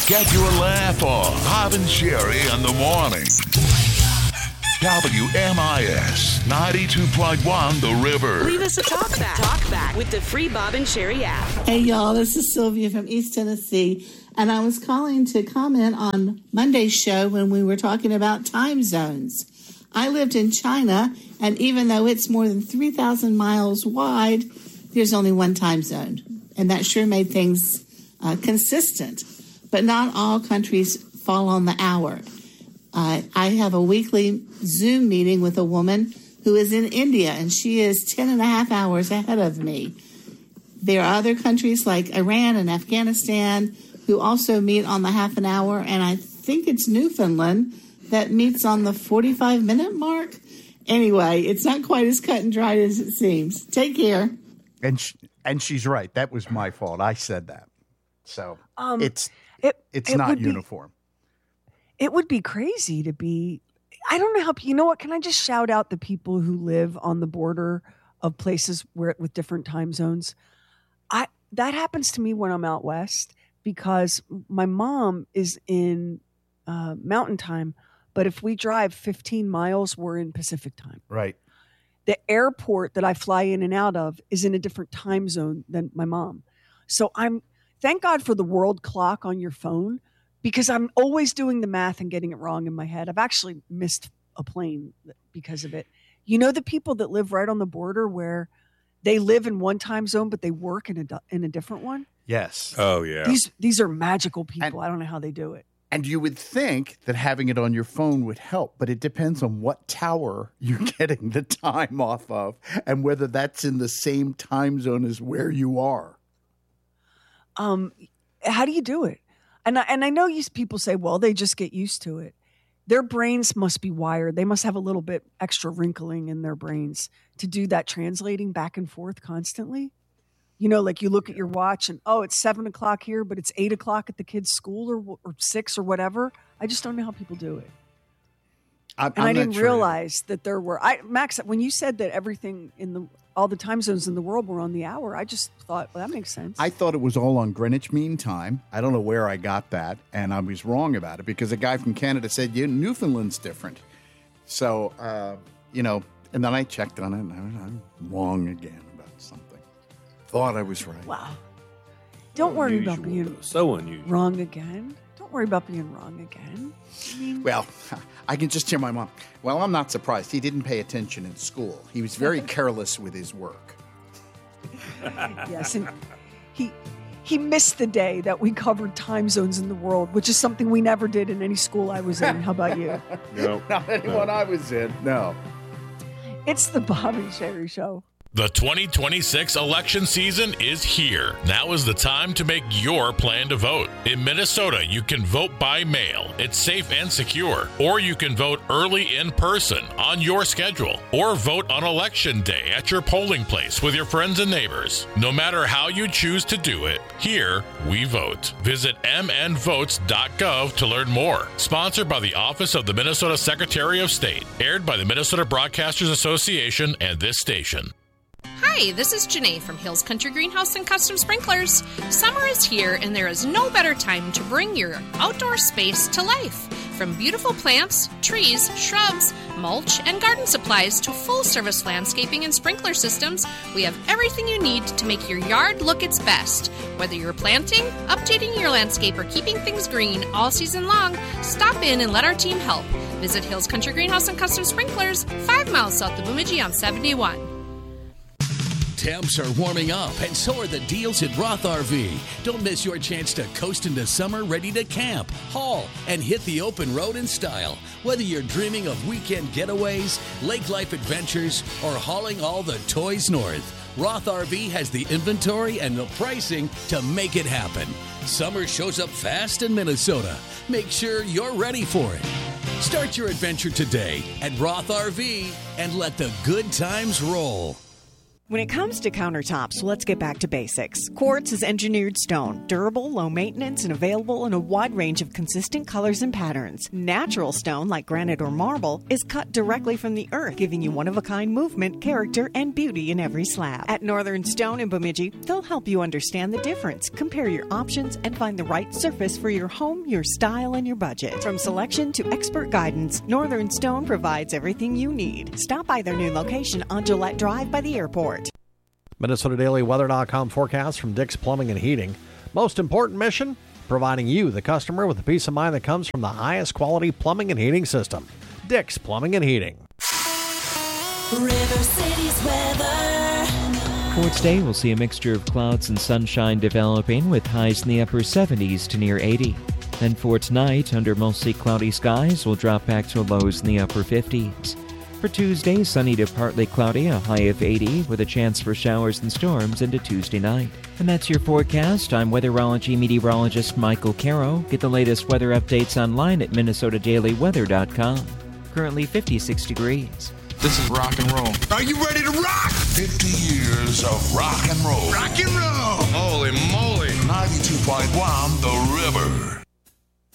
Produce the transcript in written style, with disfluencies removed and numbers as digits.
Get your laugh on. Bob and Sherry in the morning. WMIS 92.1 The River. Leave us a talk back with the free Bob and Sherry app. Hey, y'all, this is Sylvia from East Tennessee, and I was calling to comment on Monday's show when we were talking about time zones. I lived in China, and even though it's more than 3,000 miles wide, there's only one time zone, and that sure made things consistent. But not all countries fall on the hour. I have a weekly Zoom meeting with a woman who is in India, and she is 10 and a half hours ahead of me. There are other countries like Iran and Afghanistan who also meet on the half an hour, and I think it's Newfoundland that meets on the 45-minute mark. Anyway, it's not quite as cut and dried as it seems. Take care. And she's right. That was my fault. I said that. So it's not uniform. It would be crazy to be, I don't know how, you know what, can I just shout out the people who live on the border of places with different time zones? That happens to me when I'm out west because my mom is in mountain time, but if we drive 15 miles, we're in Pacific time. Right. The airport that I fly in and out of is in a different time zone than my mom. So thank God for the world clock on your phone, because I'm always doing the math and getting it wrong in my head. I've actually missed a plane because of it. You know, the people that live right on the border where they live in one time zone, but they work in a different one? Yes. Oh, yeah. These are magical people. I don't know how they do it. And you would think that having it on your phone would help, but it depends on what tower you're getting the time off of and whether that's in the same time zone as where you are. How do you do it? And I know people say, well, they just get used to it. Their brains must be wired. They must have a little bit extra wrinkling in their brains to do that translating back and forth constantly. You know, like you look at your watch and, it's 7 o'clock here, but it's 8 o'clock at the kid's school or 6 or whatever. I just don't know how people do it. I didn't realize that there were, Max, when you said that everything all the time zones in the world were on the hour, I just thought, well, that makes sense. I thought it was all on Greenwich Mean Time. I don't know where I got that, and I was wrong about it because a guy from Canada said, Newfoundland's different. So, and then I checked on it, and I'm wrong again about something. Thought I was right. Wow. Don't worry about being so unusual. Wrong again. Don't worry about being wrong again. Well, I can just hear my mom. Well, I'm not surprised. He didn't pay attention in school. He was very careless with his work. Yes, and he missed the day that we covered time zones in the world, which is something we never did in any school I was in. How about you? No. Not anyone I was in, no. It's the Bob and Sherry Show. The 2026 election season is here. Now is the time to make your plan to vote. In Minnesota, you can vote by mail. It's safe and secure. Or you can vote early in person on your schedule. Or vote on Election Day at your polling place with your friends and neighbors. No matter how you choose to do it, here we vote. Visit mnvotes.gov to learn more. Sponsored by the Office of the Minnesota Secretary of State. Aired by the Minnesota Broadcasters Association and this station. Hi, this is Janae from Hills Country Greenhouse and Custom Sprinklers. Summer is here, and there is no better time to bring your outdoor space to life. From beautiful plants, trees, shrubs, mulch, and garden supplies to full-service landscaping and sprinkler systems, we have everything you need to make your yard look its best. Whether you're planting, updating your landscape, or keeping things green all season long, stop in and let our team help. Visit Hills Country Greenhouse and Custom Sprinklers, 5 miles south of Bemidji on 71. Temps are warming up, and so are the deals at Roth RV. Don't miss your chance to coast into summer ready to camp, haul, and hit the open road in style. Whether you're dreaming of weekend getaways, lake life adventures, or hauling all the toys north, Roth RV has the inventory and the pricing to make it happen. Summer shows up fast in Minnesota. Make sure you're ready for it. Start your adventure today at Roth RV and let the good times roll. When it comes to countertops, let's get back to basics. Quartz is engineered stone, durable, low maintenance, and available in a wide range of consistent colors and patterns. Natural stone, like granite or marble, is cut directly from the earth, giving you one-of-a-kind movement, character, and beauty in every slab. At Northern Stone in Bemidji, they'll help you understand the difference, compare your options, and find the right surface for your home, your style, and your budget. From selection to expert guidance, Northern Stone provides everything you need. Stop by their new location on Gillette Drive by the airport. MinnesotaDailyWeather.com forecast from Dick's Plumbing and Heating. Most important mission? Providing you, the customer, with the peace of mind that comes from the highest quality plumbing and heating system. Dick's Plumbing and Heating. River City's weather. For today, we'll see a mixture of clouds and sunshine developing with highs in the upper 70s to near 80. Then for tonight, under mostly cloudy skies, we'll drop back to lows in the upper 50s. For Tuesday, sunny to partly cloudy, a high of 80, with a chance for showers and storms into Tuesday night. And that's your forecast. I'm weatherology meteorologist Michael Caro. Get the latest weather updates online at MinnesotaDailyWeather.com. Currently 56 degrees. This is rock and roll. Are you ready to rock? 50 years of rock and roll. Rock and roll. Holy moly. 92.1 The River.